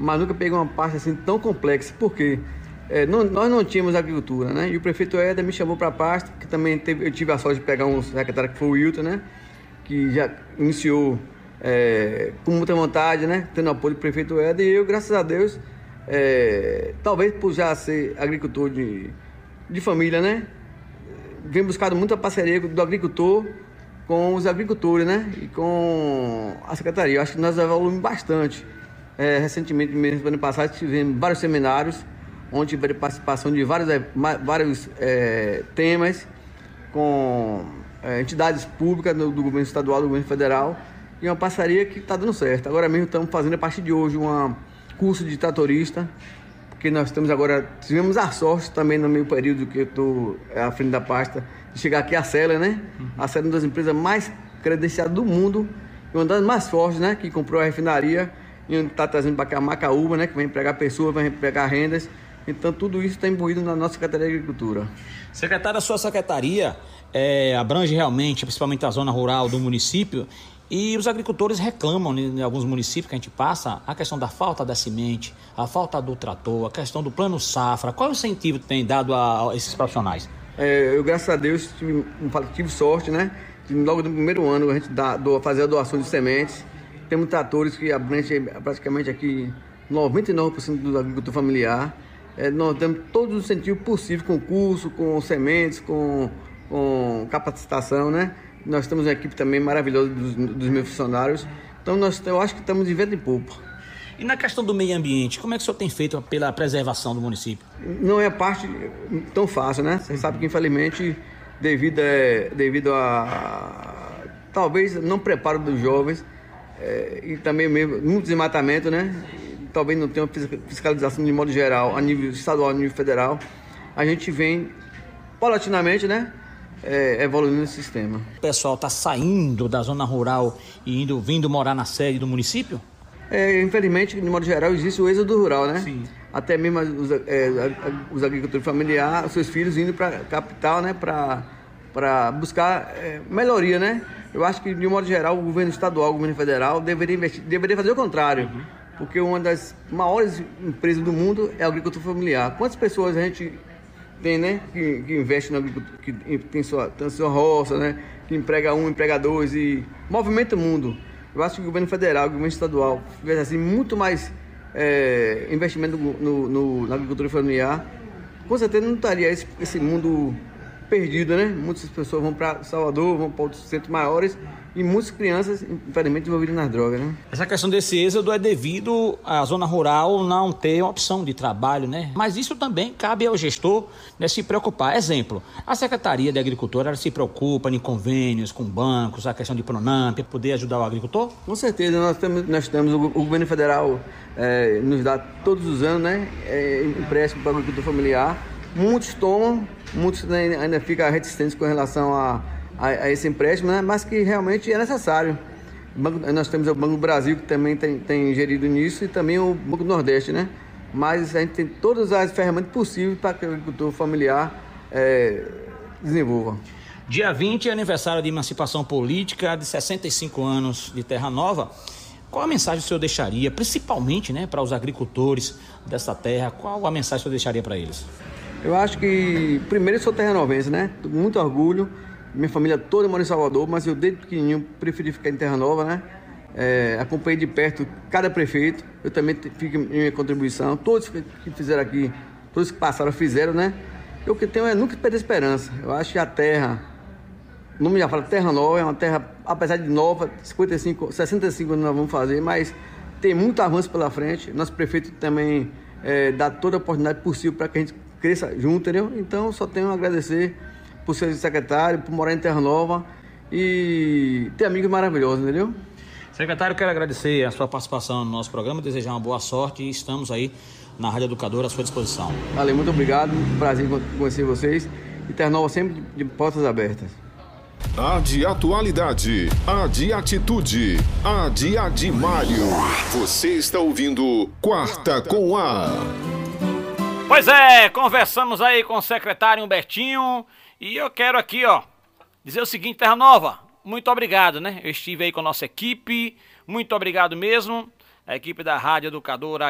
mas nunca peguei uma pasta assim tão complexa. Por quê? Nós não tínhamos agricultura, né? E o prefeito Éder me chamou para a pasta, que também eu tive a sorte de pegar um secretário que foi o Wilton, né? Que já iniciou com muita vontade, né? Tendo apoio do prefeito Éder, e eu, graças a Deus, talvez por já ser agricultor de família, né? Venho buscando muita parceria do agricultor com os agricultores, né? E com a secretaria. Eu acho que nós evoluímos bastante. Recentemente, mesmo ano passado, tivemos vários seminários, onde tivemos participação de vários temas com entidades públicas do governo estadual, do governo federal, e uma parceria que está dando certo. Agora mesmo estamos fazendo, a partir de hoje, um curso de tratorista, porque nós tivemos a sorte também no meu período que eu estou à frente da pasta, de chegar aqui a Cela, né? A Cela é uma das empresas mais credenciadas do mundo, e uma das mais fortes, né? Que comprou a refinaria e está trazendo para cá a Macaúba, né? Que vai empregar pessoas, vai empregar rendas. Então tudo isso está imbuído na nossa Secretaria de Agricultura. Secretário, a sua secretaria abrange realmente, principalmente a zona rural do município, e os agricultores reclamam em alguns municípios que a gente passa a questão da falta da semente, a falta do trator, a questão do plano safra. Qual é o incentivo que tem dado a esses profissionais? Eu, graças a Deus, tive sorte, né? Logo no primeiro ano a gente fazer a doação de sementes. Temos tratores que abrangem praticamente aqui 99% do agricultor familiar. Nós damos todos os incentivos possíveis, com curso, com sementes, com capacitação, né? Nós temos uma equipe também maravilhosa dos meus funcionários. Então eu acho que estamos de vento em popa. E na questão do meio ambiente, como é que o senhor tem feito pela preservação do município? Não é parte tão fácil, né? Você sabe que, infelizmente, devido a talvez não preparo dos jovens, e também mesmo muito desmatamento, né? Talvez não tenha fiscalização de modo geral, a nível estadual, a nível federal, a gente vem paulatinamente, né? Evoluindo esse sistema. O pessoal está saindo da zona rural e vindo morar na sede do município? Infelizmente, de modo geral, existe o êxodo rural, né? Sim. Até mesmo os agricultores familiares, os seus filhos indo para a capital, né? Para buscar melhoria, né? Eu acho que, de modo geral, o governo estadual, o governo federal deveria fazer o contrário. Porque uma das maiores empresas do mundo é a agricultura familiar. Quantas pessoas a gente tem, né, que investe na agricultura, que tem sua roça, né, que emprega emprega dois e movimenta o mundo. Eu acho que o governo federal, o governo estadual, tivesse assim, muito mais investimento na agricultura familiar, com certeza não estaria esse mundo perdido, né? Muitas pessoas vão para Salvador, vão para outros centros maiores, e muitas crianças, infelizmente, envolvidas nas drogas, né? Essa questão desse êxodo é devido à zona rural não ter uma opção de trabalho, né? Mas isso também cabe ao gestor, né, se preocupar. Exemplo, a Secretaria de Agricultura, ela se preocupa em convênios com bancos, a questão de Pronamp, poder ajudar o agricultor? Com certeza, nós temos o governo federal nos dá todos os anos, né, empréstimo para o agricultor familiar. Muitos tomam, muitos ainda ficam reticentes com relação a esse empréstimo, né? Mas que realmente é necessário. Nós temos o Banco do Brasil, que também tem gerido nisso, e também o Banco do Nordeste, né? Mas a gente tem todas as ferramentas possíveis para que o agricultor familiar desenvolva. Dia 20 é aniversário de emancipação política de 65 anos de Terra Nova. Qual a mensagem o senhor deixaria, principalmente, né, para os agricultores dessa terra? Qual a mensagem o senhor deixaria para eles? Eu acho que, primeiro, eu sou terranovense, né? Com muito orgulho. Minha família toda mora em Salvador, mas eu, desde pequenininho, preferi ficar em Terra Nova, né? Acompanhei de perto cada prefeito. Eu também fico em minha contribuição. Todos que fizeram aqui, todos que passaram, fizeram, né? Eu que tenho é nunca perder esperança. Eu acho que a terra, o nome já fala, Terra Nova, é uma terra, apesar de nova, 65 anos nós vamos fazer, mas tem muito avanço pela frente. Nosso prefeito também dá toda a oportunidade possível para que a gente cresça junto, entendeu? Então, só tenho a agradecer por ser secretário, por morar em Terra Nova e ter amigos maravilhosos, entendeu? Secretário, quero agradecer a sua participação no nosso programa, desejar uma boa sorte, e estamos aí na Rádio Educadora à sua disposição. Valeu, muito obrigado, prazer em conhecer vocês, e Terra Nova sempre de portas abertas. A de atualidade, a de atitude, a de Adimário. Você está ouvindo Quarta com A. Pois é, conversamos aí com o secretário Humbertinho, e eu quero aqui, dizer o seguinte, Terra Nova, muito obrigado, né? Eu estive aí com a nossa equipe, muito obrigado mesmo, a equipe da Rádio Educadora